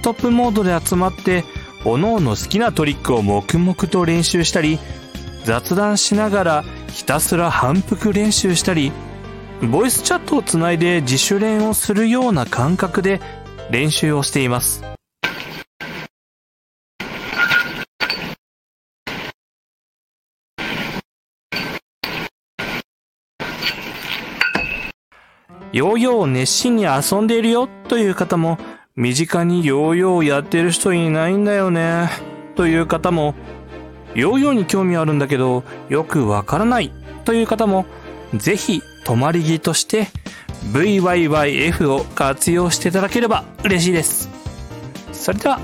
トップモードで集まって各々好きなトリックを黙々と練習したり、雑談しながらひたすら反復練習したり、ボイスチャットをつないで自主練をするような感覚で練習をしています。ヨーヨーを熱心に遊んでいるよという方も、身近にヨーヨーをやってる人いないんだよねという方も、ヨーヨーに興味あるんだけどよくわからないという方も、ぜひ泊まり木として VYYF を活用していただければ嬉しいです。それでは。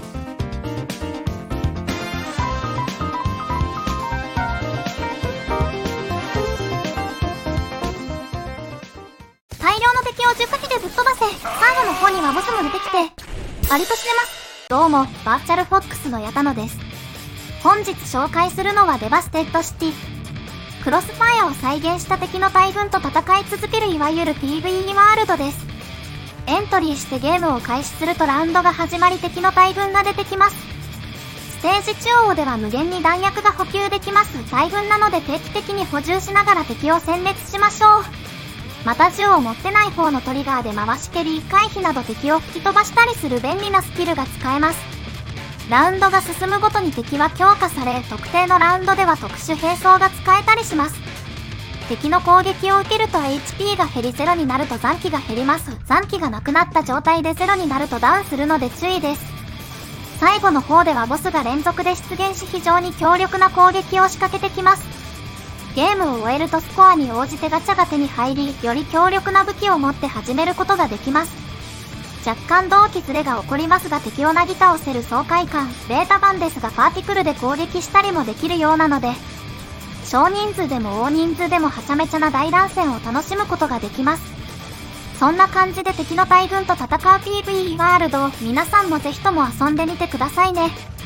大量の敵を10かきでぶっ飛ばせ。最後の方にはボスも出てきて、割と死ねます。どうも、バーチャルフォックスの矢田野です。本日紹介するのはデバステッドシティ。クロスファイアを再現した敵の大群と戦い続けるいわゆる PVE ワールドです。エントリーしてゲームを開始するとラウンドが始まり敵の大群が出てきます。ステージ中央では無限に弾薬が補給できます。大群なので定期的に補充しながら敵を殲滅しましょう。また銃を持ってない方のトリガーで回し蹴り、回避など敵を吹き飛ばしたりする便利なスキルが使えます。ラウンドが進むごとに敵は強化され、特定のラウンドでは特殊兵装が使えたりします。敵の攻撃を受けると HP が減り0になると残機が減ります。残機がなくなった状態で0になるとダウンするので注意です。最後の方ではボスが連続で出現し非常に強力な攻撃を仕掛けてきます。ゲームを終えるとスコアに応じてガチャが手に入り、より強力な武器を持って始めることができます。若干同期ズレが起こりますが敵をなぎ倒せる爽快感。ベータ版ですがパーティクルで攻撃したりもできるようなので、少人数でも大人数でもはちゃめちゃな大乱戦を楽しむことができます。そんな感じで敵の大群と戦う PVE ワールドを皆さんもぜひとも遊んでみてくださいね。